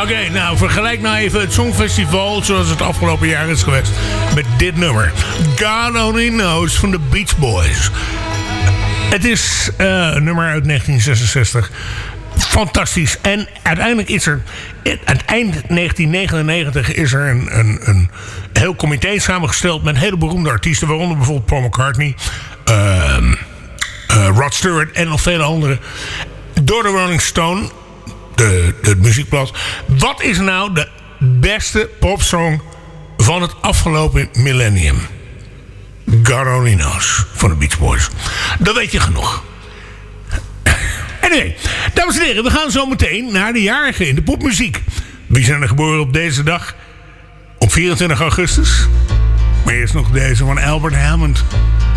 Oké, nou vergelijk nou even het Songfestival zoals het afgelopen jaar is geweest met dit nummer. God Only Knows van de Beach Boys. Het is een nummer uit 1966. Fantastisch. En uiteindelijk is er... Aan het eind 1999 is er een heel comité samengesteld met hele beroemde artiesten. Waaronder bijvoorbeeld Paul McCartney, Rod Stewart en nog vele anderen. Door de Rolling Stone, het muziekblad. Wat is nou de beste popsong van het afgelopen millennium? God Only Knows van de Beach Boys. Dat weet je genoeg. Anyway, dames en heren, we gaan zo meteen naar de jarigen in de popmuziek. Wie zijn er geboren op deze dag? Op 24 augustus? Maar eerst nog deze van Albert Hammond.